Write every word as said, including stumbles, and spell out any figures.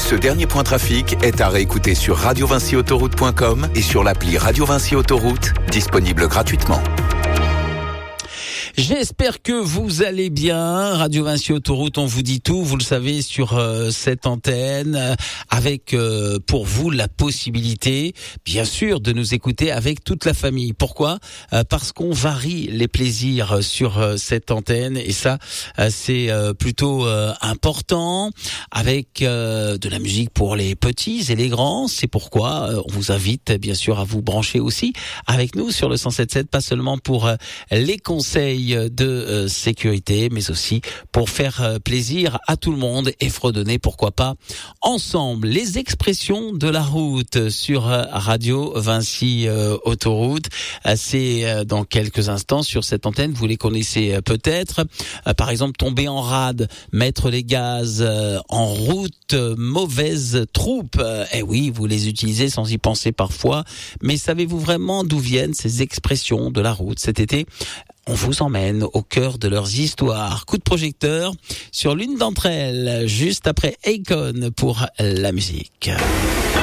Ce dernier point trafic est à réécouter sur radio vinci autoroute point com et sur l'appli Radio Vinci Autoroute, disponible gratuitement. J'espère que vous allez bien. Radio Vinci Autoroute, on vous dit tout, vous le savez, sur euh, cette antenne, euh, avec euh, pour vous la possibilité, bien sûr, de nous écouter avec toute la famille. Pourquoi ? euh, Parce qu'on varie les plaisirs sur euh, cette antenne, et ça, euh, c'est euh, plutôt euh, important, avec euh, de la musique pour les petits et les grands. C'est pourquoi euh, on vous invite, bien sûr, à vous brancher aussi avec nous sur le cent sept sept, pas seulement pour euh, les conseils de euh, sécurité, mais aussi pour faire euh, plaisir à tout le monde et fredonner, pourquoi pas, ensemble. Les expressions de la route sur euh, Radio Vinci euh, Autoroute, euh, c'est euh, dans quelques instants sur cette antenne, vous les connaissez euh, peut-être. Euh, par exemple, tomber en rade, mettre les gaz euh, en route, euh, mauvaise troupe. Euh, eh oui, vous les utilisez sans y penser parfois, mais savez-vous vraiment d'où viennent ces expressions de la route cet été ? On vous emmène au cœur de leurs histoires. Coup de projecteur sur l'une d'entre elles, juste après Akon pour la musique.